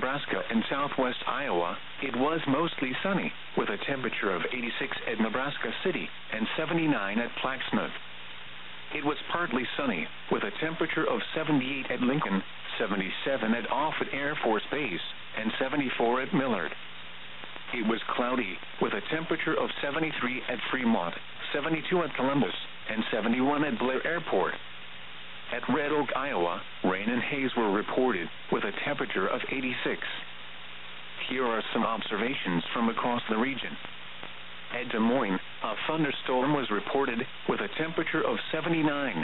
Nebraska and southwest Iowa, it was mostly sunny, with a temperature of 86 at Nebraska City and 79 at Plaquemine. It was partly sunny, with a temperature of 78 at Lincoln, 77 at Offutt Air Force Base, and 74 at Millard. It was cloudy, with a temperature of 73 at Fremont, 72 at Columbus, and 71 at Blair Airport. At Red Oak, Iowa, rain and haze were reported, with a temperature of 86. Here are some observations from across the region. At Des Moines, a thunderstorm was reported, with a temperature of 79.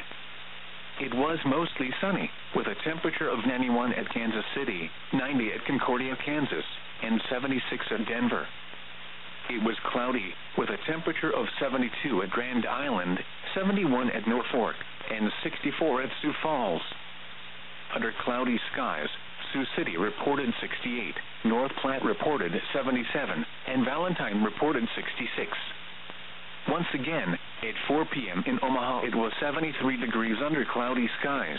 It was mostly sunny, with a temperature of 91 at Kansas City, 90 at Concordia, Kansas, and 76 at Denver. It was cloudy, with a temperature of 72 at Grand Island, 71 at Norfolk, and 64 at Sioux Falls. Under cloudy skies, Sioux City reported 68, North Platte reported 77, and Valentine reported 66. Once again, at 4 p.m. in Omaha, it was 73 degrees under cloudy skies.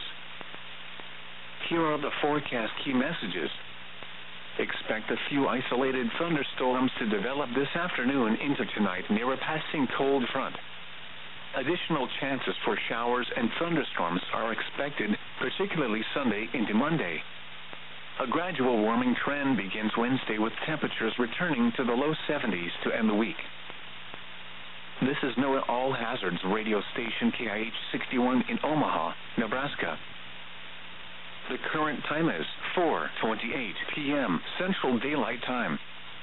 Here are the forecast key messages. Expect a few isolated thunderstorms to develop this afternoon into tonight near a passing cold front. Additional chances for showers and thunderstorms are expected, particularly Sunday into Monday. A gradual warming trend begins Wednesday, with temperatures returning to the low 70s to end the week. This is NOAA All Hazards radio station KIH 61 in Omaha, Nebraska. The current time is 4:28 p.m. Central Daylight Time.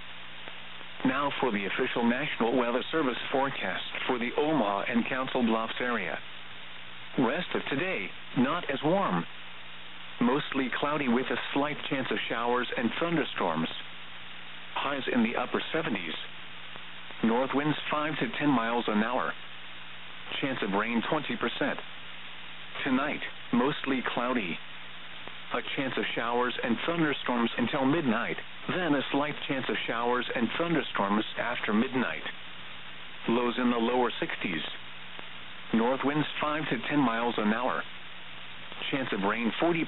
Now for the official National Weather Service forecast for the Omaha and Council Bluffs area. Rest of today, not as warm. Mostly cloudy with a slight chance of showers and thunderstorms. Highs in the upper 70s. North winds 5 to 10 miles an hour. Chance of rain 20%. Tonight, mostly cloudy. A chance of showers and thunderstorms until midnight, then a slight chance of showers and thunderstorms after midnight. Lows in the lower 60s. North winds 5 to 10 miles an hour. Chance of rain 40%.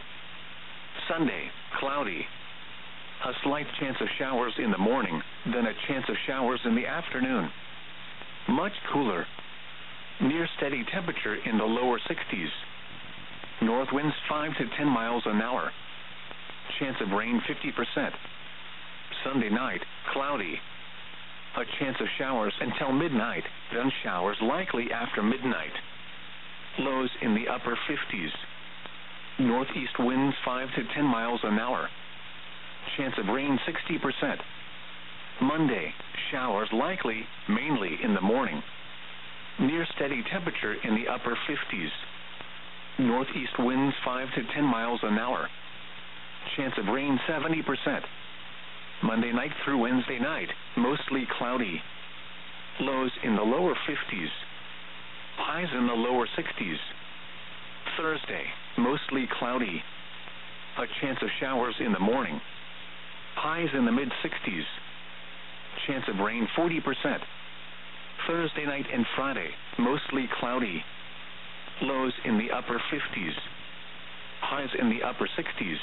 Sunday, cloudy. A slight chance of showers in the morning, then a chance of showers in the afternoon. Much cooler. Near steady temperature in the lower 60s. North winds 5 to 10 miles an hour. Chance of rain 50%. Sunday night, cloudy. A chance of showers until midnight, then showers likely after midnight. Lows in the upper 50s. Northeast winds 5 to 10 miles an hour. Chance of rain 60%. Monday, showers likely, mainly in the morning. Near steady temperature in the upper 50s. Northeast winds 5 to 10 miles an hour. Chance of rain 70%. Monday night through Wednesday night, mostly cloudy. Lows in the lower 50s. Highs in the lower 60s. Thursday, mostly cloudy. A chance of showers in the morning. Highs in the mid-60s. Chance of rain 40%. Thursday night and Friday, mostly cloudy. Lows in the upper 50s. Highs in the upper 60s.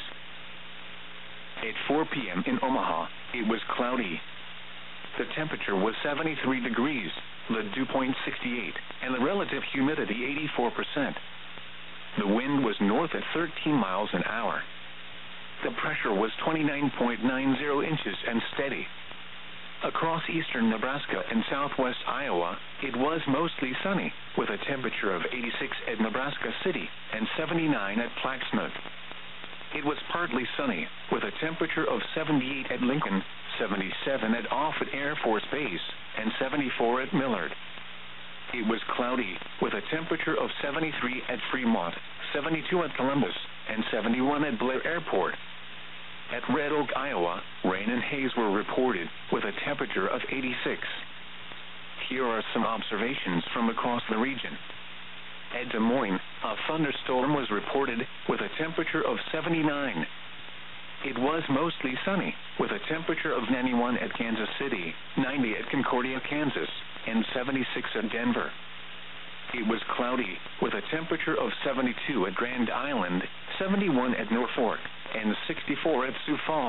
At 4 p.m. in Omaha, it was cloudy. The temperature was 73 degrees, the dew point 68, and the relative humidity 84%. The wind was north at 13 miles an hour. The pressure was 29.90 inches and steady. Across eastern Nebraska and southwest Iowa, it was mostly sunny, with a temperature of 86 at Nebraska City and 79 at Plaquemine. It was partly sunny, with a temperature of 78 at Lincoln, 77 at Offutt Air Force Base, and 74 at Millard. It was cloudy, with a temperature of 73 at Fremont, 72 at Columbus, and 71 at Blair Airport. At Red Oak, Iowa, rain and haze were reported, with a temperature of 86. Here are some observations from across the region. At Des Moines, a thunderstorm was reported, with a temperature of 79. It was mostly sunny, with a temperature of 91 at Kansas City, 90 at Concordia, Kansas, and 76 at Denver. It was cloudy, with a temperature of 72 at Grand Island, 71 at Norfolk, and 64 at Sioux Falls.